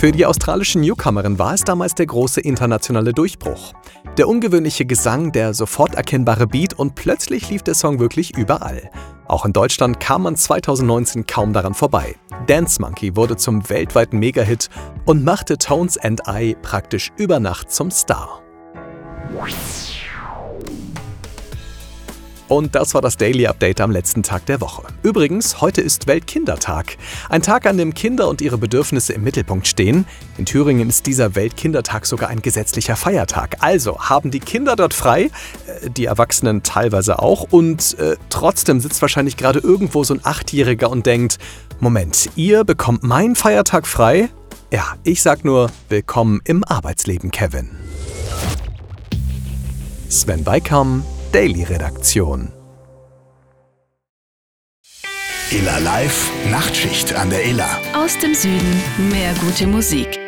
Für die australische Newcomerin war es damals der große internationale Durchbruch. Der ungewöhnliche Gesang, der sofort erkennbare Beat und plötzlich lief der Song wirklich überall. Auch in Deutschland kam man 2019 kaum daran vorbei. Dance Monkey wurde zum weltweiten Megahit und machte Tones and I praktisch über Nacht zum Star. Und das war das Daily Update am letzten Tag der Woche. Übrigens, heute ist Weltkindertag. Ein Tag, an dem Kinder und ihre Bedürfnisse im Mittelpunkt stehen. In Thüringen ist dieser Weltkindertag sogar ein gesetzlicher Feiertag. Also haben die Kinder dort frei, die Erwachsenen teilweise auch. Und trotzdem sitzt wahrscheinlich gerade irgendwo so ein 8-Jähriger und denkt, Moment, ihr bekommt meinen Feiertag frei? Ja, ich sag nur, willkommen im Arbeitsleben, Kevin. Sven Beikam, Daily-Redaktion. Illa Live, Nachtschicht an der Illa. Aus dem Süden mehr gute Musik.